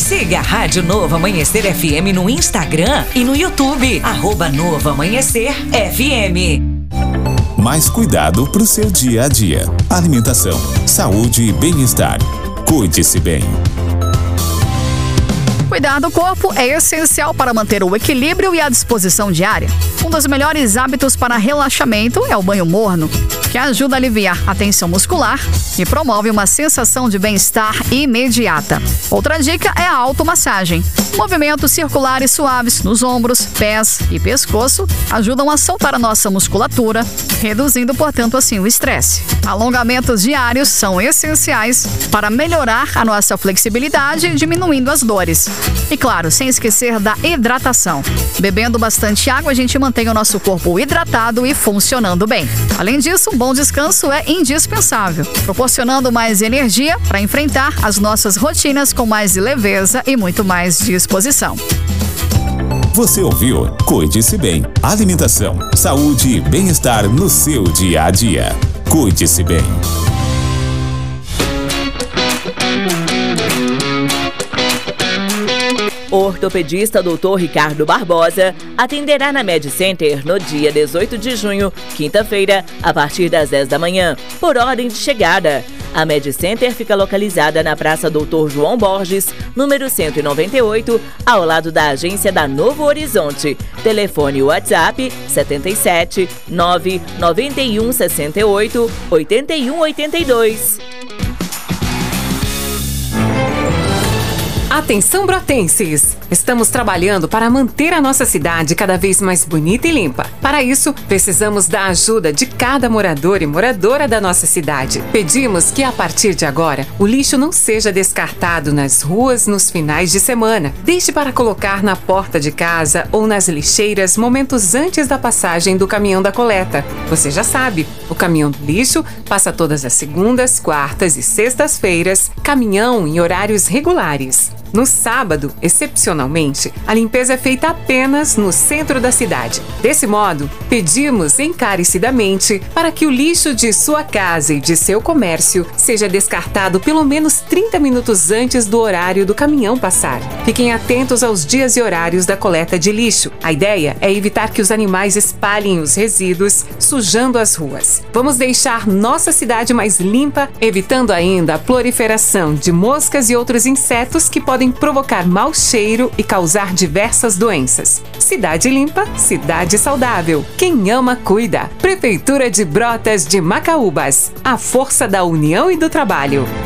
Siga a Rádio Novo Amanhecer FM no Instagram e no YouTube, @Novo Amanhecer FM. Mais cuidado para o seu dia a dia. Alimentação, saúde e bem-estar. Cuide-se bem. Cuidar do corpo é essencial para manter o equilíbrio e a disposição diária. Um dos melhores hábitos para relaxamento é o banho morno, que ajuda a aliviar a tensão muscular e promove uma sensação de bem-estar imediata. Outra dica é a automassagem. Movimentos circulares suaves nos ombros, pés e pescoço ajudam a soltar a nossa musculatura, reduzindo, portanto, assim o estresse. Alongamentos diários são essenciais para melhorar a nossa flexibilidade, diminuindo as dores. E claro, sem esquecer da hidratação. Bebendo bastante água, a gente mantém o nosso corpo hidratado e funcionando bem. Além disso, um bom descanso é indispensável, proporcionando mais energia para enfrentar as nossas rotinas com mais leveza e muito mais disposição. Você ouviu? Cuide-se bem. Alimentação, saúde e bem-estar no seu dia a dia. Cuide-se bem. O ortopedista Dr. Ricardo Barbosa atenderá na Med Center no dia 18 de junho, quinta-feira, a partir das 10 da manhã, por ordem de chegada. A Med Center fica localizada na Praça Dr. João Borges, número 198, ao lado da agência da Novo Horizonte. Telefone WhatsApp 77 991 68 81 82. Atenção, brotenses! Estamos trabalhando para manter a nossa cidade cada vez mais bonita e limpa. Para isso, precisamos da ajuda de cada morador e moradora da nossa cidade. Pedimos que, a partir de agora, o lixo não seja descartado nas ruas nos finais de semana. Deixe para colocar na porta de casa ou nas lixeiras momentos antes da passagem do caminhão da coleta. Você já sabe, o caminhão do lixo passa todas as segundas, quartas e sextas-feiras, caminhão em horários regulares. No sábado, excepcionalmente, a limpeza é feita apenas no centro da cidade. Desse modo, pedimos encarecidamente para que o lixo de sua casa e de seu comércio seja descartado pelo menos 30 minutos antes do horário do caminhão passar. Fiquem atentos aos dias e horários da coleta de lixo. A ideia é evitar que os animais espalhem os resíduos, sujando as ruas. Vamos deixar nossa cidade mais limpa, evitando ainda a proliferação de moscas e outros insetos que podem provocar mau cheiro e causar diversas doenças. Cidade limpa, cidade saudável. Quem ama, cuida. Prefeitura de Brotas de Macaúbas. A força da união e do trabalho.